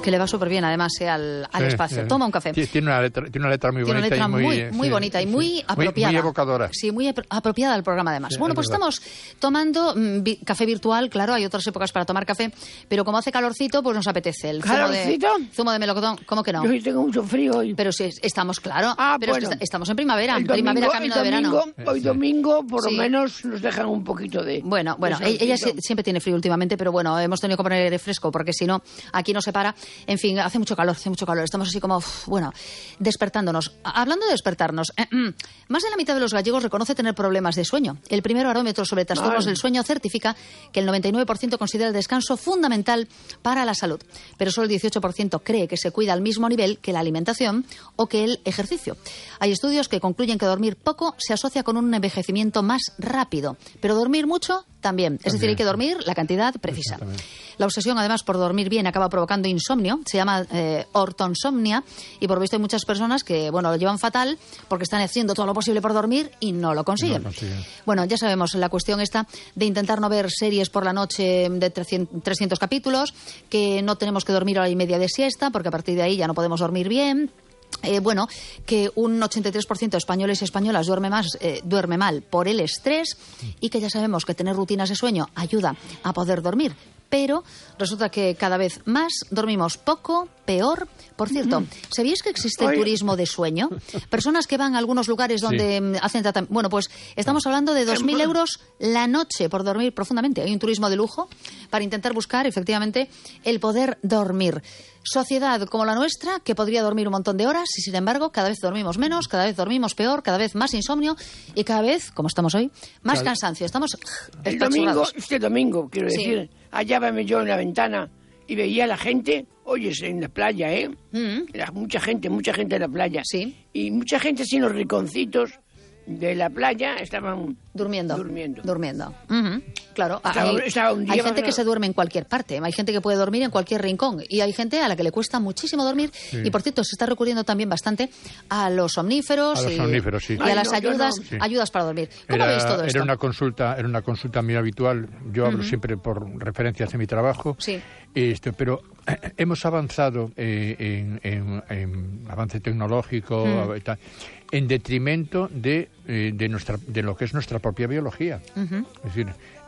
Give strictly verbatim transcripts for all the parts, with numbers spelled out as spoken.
que le va súper bien además eh, al, al sí, espacio. Sí. Toma un café. Tiene una letra, tiene una letra muy tiene bonita. Una letra y muy, muy, muy sí, bonita y sí, muy sí. apropiada. Muy, muy evocadora. Sí, muy apropiada al programa además. Sí, bueno, pues verdad. estamos tomando mm, vi, café virtual, claro, hay otras épocas para tomar café, pero como hace calorcito, pues nos apetece. El zumo ¿Calorcito? de, zumo de melocotón, ¿cómo que no? Yo hoy tengo mucho frío hoy. Pero sí, estamos, claro. Ah, pero bueno. es que est- estamos en primavera, El primavera domingo- camino el de verano. domingo, Hoy Sí. domingo, por Sí. lo menos, nos dejan un poquito de... Bueno, bueno, de e- ella solcito. sie- siempre tiene frío últimamente, pero bueno, hemos tenido que poner aire fresco porque si no, aquí no se para. En fin, hace mucho calor, hace mucho calor. Estamos así como, uf, bueno, despertándonos. A- Hablando de despertarnos, eh, mm, más de la mitad de los gallegos reconoce tener problemas de sueño. El primer barómetro sobre trastornos Ay. del sueño certifica que el noventa y nueve por ciento considera el descanso fundamental para la salud, pero solo el dieciocho por ciento cree que se cuida al mismo nivel que la alimentación o que el ejercicio. Hay estudios que concluyen que dormir poco se asocia con un envejecimiento más rápido, pero dormir mucho también. Es decir, hay que dormir la cantidad precisa. Exactamente. La obsesión, además, por dormir bien acaba provocando insomnio. Se llama eh, ortonsomnia y por lo visto hay muchas personas que, bueno, lo llevan fatal porque están haciendo todo lo posible por dormir y no lo consiguen. No lo consiguen. Bueno, ya sabemos la cuestión esta de intentar no ver series por la noche de trescientos capítulos, que no tenemos que dormir hora y media de siesta porque a partir de ahí ya no podemos dormir bien. Eh, bueno, que un ochenta y tres por ciento de españoles y españolas duerme, más, eh, duerme mal por el estrés y que ya sabemos que tener rutinas de sueño ayuda a poder dormir. Pero resulta que cada vez más dormimos poco, peor. Por cierto, ¿sabíais que existe el Oye. turismo de sueño? Personas que van a algunos lugares donde sí. hacen tratamiento. Bueno, pues estamos hablando de dos mil euros la noche por dormir profundamente. Hay un turismo de lujo para intentar buscar, efectivamente, el poder dormir. Sociedad como la nuestra, que podría dormir un montón de horas y, sin embargo, cada vez dormimos menos, cada vez dormimos peor, cada vez más insomnio y cada vez, como estamos hoy, más Claro. cansancio. Estamos El domingo, espachurrados. este domingo, quiero Sí. decir, hallábame yo en la ventana y veía a la gente, oyes, en la playa, ¿eh? Mm. La- mucha gente, mucha gente en la playa. Sí. Y mucha gente así en los rinconcitos de la playa estaban Durmiendo. Durmiendo. Durmiendo. Ujú. Claro. Estaba- hay estaba un día hay gente más- que se duerme en cualquier parte. Hay gente que puede dormir en cualquier rincón. Y hay gente a la que le cuesta muchísimo dormir. Y, por cierto, se está recurriendo también bastante a los somníferos. A los y, somníferos, sí. y a Ay, las no, yo ayudas, no. Sí. ayudas para dormir. ¿Cómo Era, veis todo esto? era una consulta, era una consulta muy habitual. Yo hablo siempre por referencia hacia mi trabajo. Sí. Este, pero eh, hemos avanzado eh, en, en- en avance tecnológico y tal, en detrimento de, eh, de nuestra de lo que es nuestra propia biología. Es decir,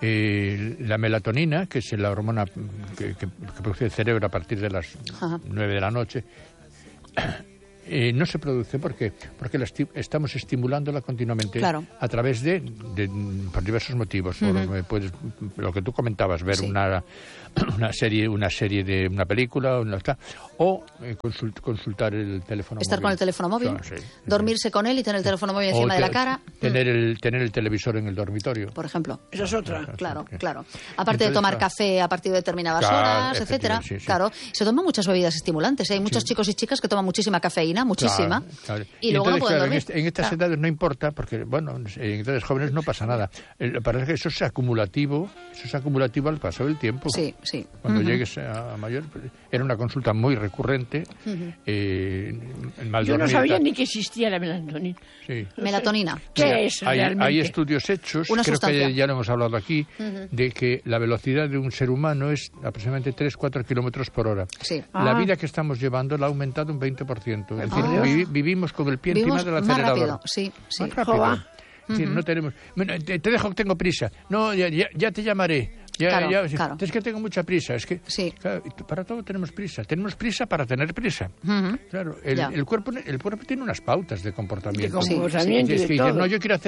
eh, la melatonina, que es la hormona que, que- que produce el cerebro a partir de las Ajá. nueve de la noche, eh, no se produce porque porque la esti- estamos estimulándola continuamente Claro. a través de, de- por diversos motivos. Por, eh, puedes, lo que tú comentabas, ver Sí. una una serie una serie de una película una, tal, o eh, consult- consultar el teléfono Estar móvil. con el teléfono móvil, Sí, sí. dormirse con él y tener el teléfono móvil O encima de te- la cara. tener el tener el televisor en el dormitorio. Por ejemplo. Esa es otra. Claro, Ok. claro. Aparte de Entonces, tomar claro. café a partir de determinadas Claro, horas, etcétera. efectivamente, sí, sí. Claro, se toman muchas bebidas estimulantes. ¿eh? Hay muchos Sí. chicos y chicas que toman muchísima cafeína, muchísima, Claro, claro. y, luego no entonces, pueden claro, en, dormir. este- en estas Claro. edades no importa, porque, bueno, en edades jóvenes no pasa nada. El- Lo que pasa es que eso es acumulativo, eso es acumulativo al paso del tiempo. Sí, sí. Cuando Ujú. llegues a mayor, era una consulta muy recurrente, eh, el mal Yo no dormir, sabía tal. ni que existía la melatonina. Sí. Melatonina. ¿Qué Mira, es hay, realmente? hay estudios hechos, Una creo sustancia. que ya lo hemos hablado aquí, de que la velocidad de un ser humano es aproximadamente tres cuatro kilómetros por hora. Sí. La Ah. vida que estamos llevando la ha aumentado un veinte por ciento. Es decir, Ah. vivi- vivimos con el pie Vivimos encima del más acelerador. rápido. Sí, sí. Más rápido. Joba. Es decir, no tenemos... Bueno, te, te dejo que tengo prisa. No, ya, ya, ya te llamaré. Ya, Claro, ya, claro. Es que tengo mucha prisa. Es que Sí. claro, y t- para todo tenemos prisa. Tenemos prisa para tener prisa. Ujú. Claro, el, Ya. el cuerpo el cuerpo tiene unas pautas de comportamiento. De Sí, comportamiento Es y que de dices, todo. no, yo quiero hacer